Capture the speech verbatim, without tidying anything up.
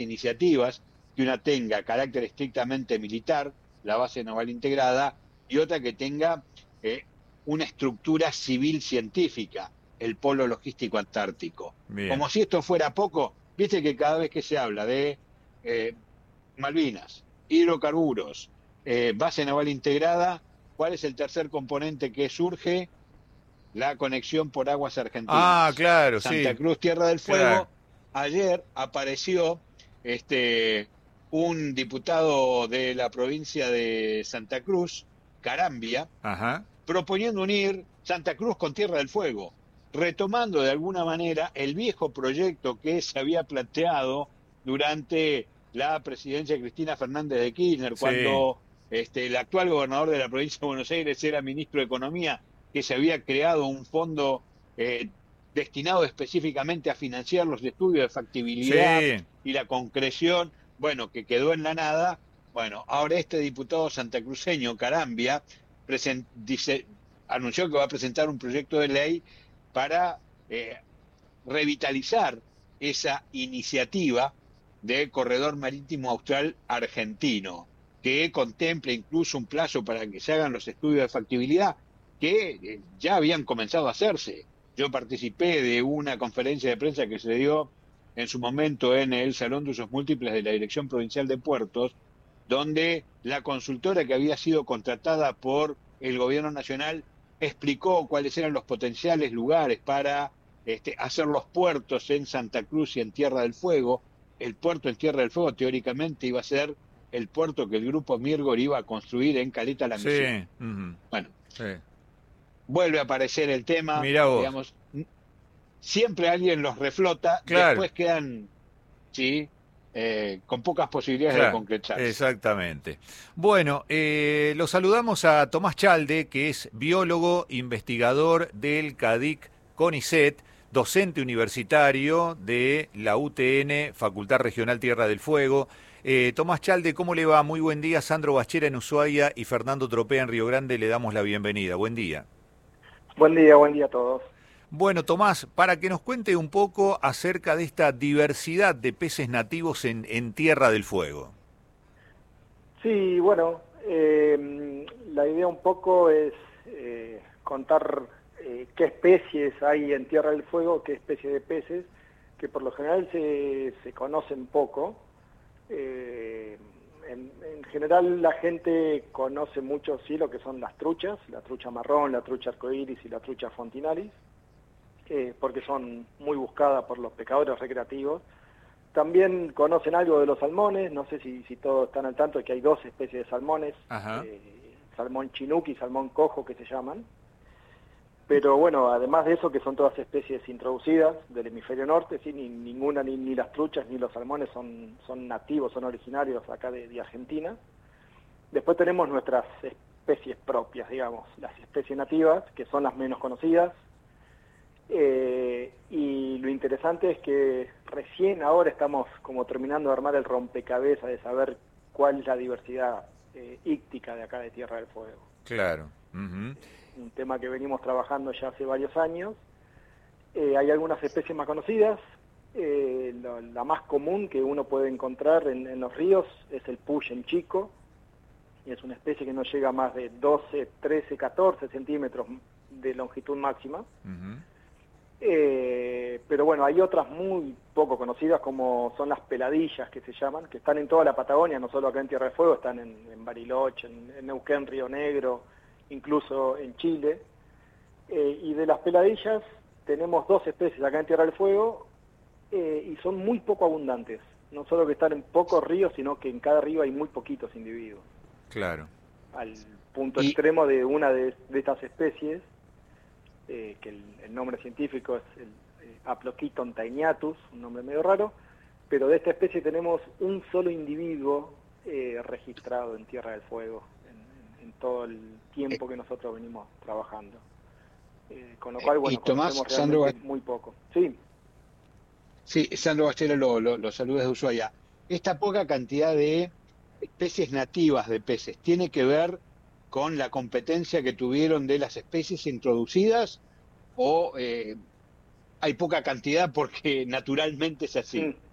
iniciativas, que una tenga carácter estrictamente militar, la base naval integrada, y otra que tenga eh, una estructura civil científica, el polo logístico antártico. Bien. Como si esto fuera poco, viste que cada vez que se habla de eh, Malvinas, hidrocarburos, eh, base naval integrada, ¿cuál es el tercer componente que surge? La conexión por aguas Ah, argentinas. claro, Santa sí, Cruz, Tierra del claro. Fuego. Ayer apareció este, un diputado de la provincia de Santa Cruz, Carambia, Ajá. proponiendo unir Santa Cruz con Tierra del Fuego, retomando de alguna manera el viejo proyecto que se había planteado durante la presidencia de Cristina Fernández de Kirchner, Sí, cuando este, el actual gobernador de la provincia de Buenos Aires era ministro de Economía, que se había creado un fondo eh, destinado específicamente a financiar los estudios de factibilidad sí. y la concreción, bueno, que quedó en la nada. Bueno, ahora este diputado santacruceño, Carambia, present, dice, anunció que va a presentar un proyecto de ley para eh, revitalizar esa iniciativa de corredor marítimo austral argentino, que contemple incluso un plazo para que se hagan los estudios de factibilidad que eh, ya habían comenzado a hacerse. Yo participé de una conferencia de prensa que se dio en su momento en el Salón de Usos Múltiples de la Dirección Provincial de Puertos, donde la consultora que había sido contratada por el gobierno nacional explicó cuáles eran los potenciales lugares para este, hacer los puertos en Santa Cruz y en Tierra del Fuego. El puerto en Tierra del Fuego teóricamente iba a ser el puerto que el grupo Mirgor iba a construir en Caleta La Misión. Sí, ujú, Bueno, sí. vuelve a aparecer el tema, Mirá vos. digamos, siempre alguien los reflota, Claro, después quedan, sí, eh, con pocas posibilidades de claro, concretarse. exactamente. Bueno, eh, lo saludamos a Tomás Chalde, que es biólogo, investigador del CADIC CONICET, docente universitario de la U T N, Facultad Regional Tierra del Fuego. Eh, Tomás Chalde, ¿cómo le va? Muy buen día. Sandro Bachera en Ushuaia y Fernando Tropea en Río Grande, le damos la bienvenida. Buen día. Buen día, buen día a todos. Bueno, Tomás, para que nos cuente un poco acerca de esta diversidad de peces nativos en, en Tierra del Fuego. Sí, bueno, eh, la idea un poco es eh, contar eh, qué especies hay en Tierra del Fuego, qué especies de peces, que por lo general se, se conocen poco. Eh, en, en general la gente conoce mucho, sí, lo que son las truchas, la trucha marrón, la trucha arcoíris y la trucha fontinalis, eh, porque son muy buscadas por los pescadores recreativos. También conocen algo de los salmones, no sé si, si todos están al tanto de que hay dos especies de salmones, eh, salmón chinook y salmón cojo que se llaman. Pero bueno, además de eso, que son todas especies introducidas del hemisferio norte, sí, ni, ninguna, ni, ni las truchas ni los salmones son, son nativos, son originarios acá de, de Argentina. Después tenemos nuestras especies propias, digamos, las especies nativas, que son las menos conocidas. Eh, y lo interesante es que recién ahora estamos como terminando de armar el rompecabezas de saber cuál es la diversidad eh, íctica de acá de Tierra del Fuego. Claro. Uh-huh. Un tema que venimos trabajando ya hace varios años. Eh, hay algunas especies más conocidas. Eh, la, la más común que uno puede encontrar en, en los ríos es el puyen chico. Y es una especie que no llega a más de doce, trece, catorce centímetros de longitud máxima. Uh-huh. Eh, pero bueno, hay otras muy poco conocidas como son las peladillas que se llaman, que están en toda la Patagonia, no solo acá en Tierra del Fuego, están en, en Bariloche, en, en Neuquén, Río Negro, incluso en Chile. Eh, y de las peladillas tenemos dos especies acá en Tierra del Fuego eh, y son muy poco abundantes. No solo que están en pocos ríos, sino que en cada río hay muy poquitos individuos. Claro. Al punto Y extremo de una de, de estas especies, Eh, que el, el nombre científico es el eh, Aplochiton taeniatus, un nombre medio raro, pero de esta especie tenemos un solo individuo eh, registrado en Tierra del Fuego en, en, en todo el tiempo que nosotros venimos trabajando. Eh, con lo cual, bueno, y Tomás, conocemos Sandro, realmente muy poco. Sí. sí, Sandro Bachera, lo, lo, los saludos de Ushuaia. Esta poca cantidad de especies nativas de peces, ¿tiene que ver con la competencia que tuvieron de las especies introducidas o eh, hay poca cantidad porque naturalmente es así?